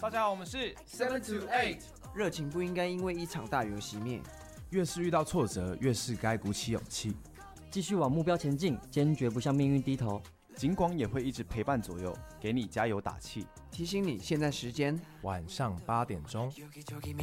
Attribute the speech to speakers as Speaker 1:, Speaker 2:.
Speaker 1: 大家好，我们是
Speaker 2: 7 to 8，
Speaker 3: 热情不应该因为一场大雨而熄灭。
Speaker 4: 越是遇到挫折，越是该鼓起勇气，
Speaker 5: 继续往目标前进，坚决不向命运低头。
Speaker 1: 警广也会一直陪伴左右，给你加油打气，
Speaker 3: 提醒你现在时间
Speaker 4: 晚上8点钟。